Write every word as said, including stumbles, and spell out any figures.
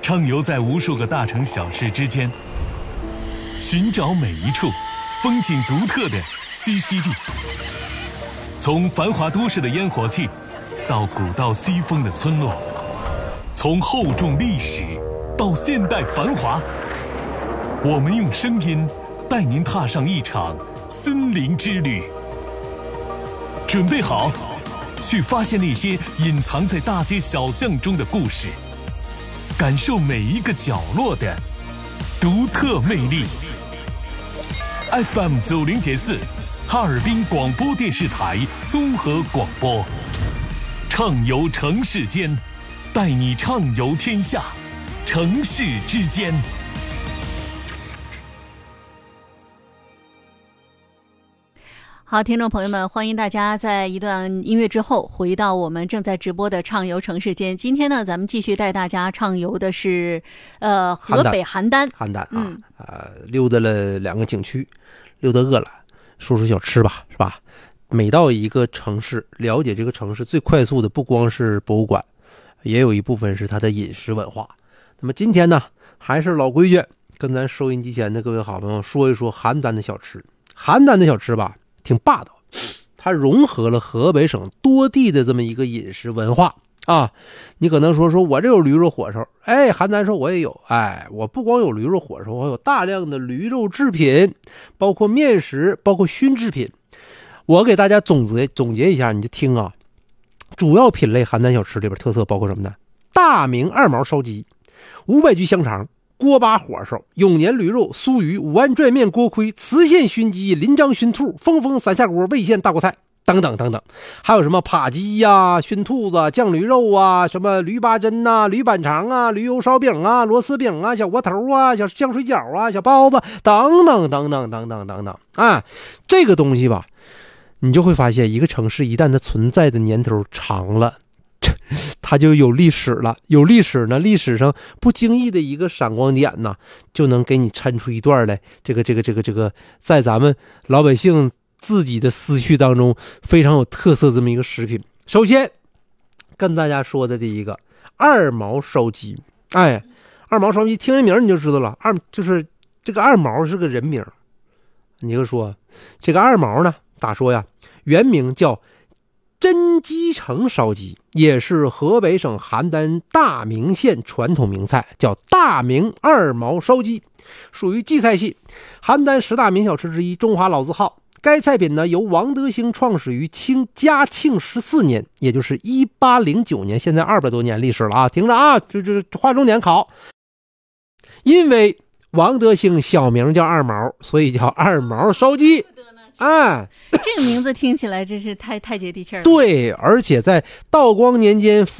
畅游在无数个大城小市之间，寻找每一处风景独特的栖息地。从繁华都市的烟火气，到古道西风的村落，从厚重历史到现代繁华，我们用声音带您踏上一场森林之旅。准备好，去发现那些隐藏在大街小巷中的故事，感受每一个角落的独特魅力。F M 九零点四，哈尔滨广播电视台综合广播，畅游城市间，带你畅游天下，城市之间。 好，听众朋友们，欢迎大家在一段音乐之后回到我们正在直播的畅游城市间。今天呢，咱们继续带大家畅游的是呃河北邯郸。 邯郸啊，嗯、呃，溜达了两个景区，溜达饿了，说说小吃吧，是吧？每到一个城市，了解这个城市最快速的不光是博物馆，也有一部分是它的饮食文化。那么今天呢，还是老规矩，跟咱收音机前的各位好朋友说一说邯郸的小吃。邯郸的小吃吧，挺霸道，它融合了河北省多地的这么一个饮食文化啊。你可能说说我这有驴肉火烧，哎，邯郸说我也有，哎，我不光有驴肉火烧，我有大量的驴肉制品，包括面食，包括熏制品。我给大家总结总结一下，你就听啊。主要品类邯郸小吃里边特色包括什么呢？大明二毛烧鸡、五百居香肠、锅巴火烧、永年驴肉、酥鱼、武安拽面、锅盔、磁县熏鸡、临漳熏兔、峰峰三下锅、魏县大锅菜等等等等，还有什么扒鸡呀、啊、熏兔子、酱驴肉啊、什么驴八珍呐、驴板肠啊、驴油烧饼啊、螺丝饼啊、小窝头啊、小酱水饺啊、小包子等等等等等等等等啊，这个东西吧，你就会发现，一个城市一旦它存在的年头长了，它就有历史了。有历史呢，历史上不经意的一个闪光点呢，就能给你抻出一段来。这个这个这个这个，在咱们老百姓自己的思绪当中非常有特色这么一个食品。首先跟大家说的第一个二毛烧鸡，哎，二毛烧鸡听这名你就知道了，二就是这个二毛是个人名。你就说这个二毛呢，咋说呀？原名叫真鸡城烧鸡，也是河北省邯郸大名县传统名菜，叫大名二毛烧鸡，属于荠菜系，邯郸十大名小吃之一，中华老字号。该菜品呢由王德兴创始于清嘉庆十四年，也就是一八零九年，现在二百多年历史了啊！听着啊，这这划重点考。因为王德兴小名叫二毛，所以叫二毛烧鸡。哎， 这个名字听起来真是太太接地气了。 对，而且在道光年间